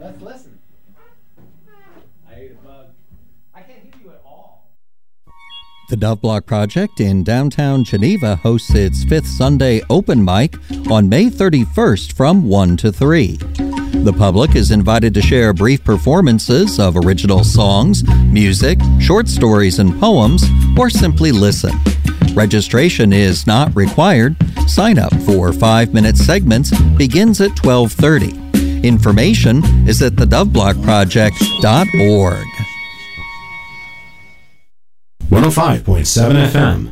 Let's listen. I ate a bug. I can't hear you at all. The Dove Block Project in downtown Geneva hosts its fifth Sunday open mic on May 31st from 1 to 3. The public is invited to share brief performances of original songs, music, short stories, and poems, or simply listen. Registration is not required. Sign up for 5-minute segments begins at 12:30. Information is at thedoveblockproject.org. 105.7 FM.